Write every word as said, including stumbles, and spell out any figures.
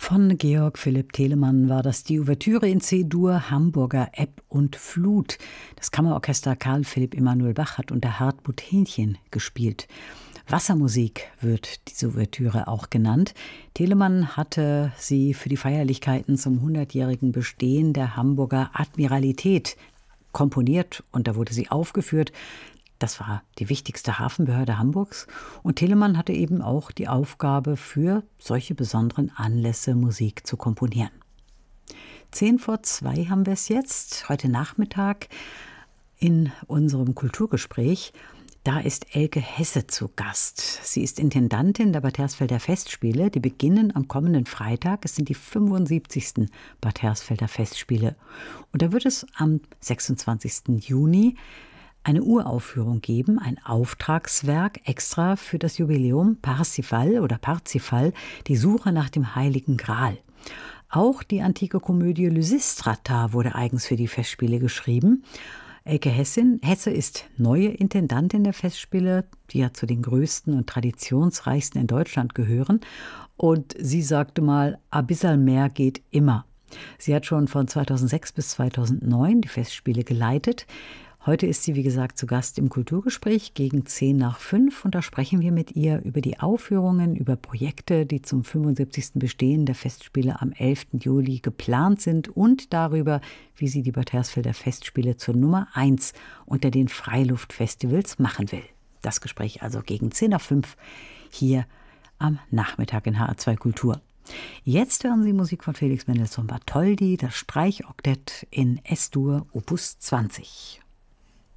Von Georg Philipp Telemann war das die Ouvertüre in C-Dur Hamburger Ebb und Flut. Das Kammerorchester Karl Philipp Emanuel Bach hat unter Hartmut Hähnchen gespielt. Wassermusik wird diese Ouvertüre auch genannt. Telemann hatte sie für die Feierlichkeiten zum hundertjährigen Bestehen der Hamburger Admiralität komponiert und da wurde sie aufgeführt. Das war die wichtigste Hafenbehörde Hamburgs. Und Telemann hatte eben auch die Aufgabe, für solche besonderen Anlässe Musik zu komponieren. Zehn vor zwei haben wir es jetzt, heute Nachmittag in unserem Kulturgespräch. Da ist Elke Hesse zu Gast. Sie ist Intendantin der Bad Hersfelder Festspiele. Die beginnen am kommenden Freitag. Es sind die fünfundsiebzigsten Bad Hersfelder Festspiele. Und da wird es am sechsundzwanzigsten Juni eine Uraufführung geben, ein Auftragswerk extra für das Jubiläum Parsifal oder Parzifal, die Suche nach dem Heiligen Gral. Auch die antike Komödie Lysistrata wurde eigens für die Festspiele geschrieben. Elke Hessin, Hesse ist neue Intendantin der Festspiele, die ja zu den größten und traditionsreichsten in Deutschland gehören. Und sie sagte mal, ein bisschen mehr geht immer. Sie hat schon von zweitausendsechs bis zweitausendneun die Festspiele geleitet. Heute ist sie, wie gesagt, zu Gast im Kulturgespräch gegen zehn nach fünf und da sprechen wir mit ihr über die Aufführungen, über Projekte, die zum fünfundsiebzigsten Bestehen der Festspiele am elften Juli geplant sind und darüber, wie sie die Bad Hersfelder Festspiele zur Nummer eins unter den Freiluftfestivals machen will. Das Gespräch also gegen zehn nach fünf hier am Nachmittag in H R zwei Kultur. Jetzt hören Sie Musik von Felix Mendelssohn Bartholdy, das Streichoktett in S-Dur Opus zwanzig.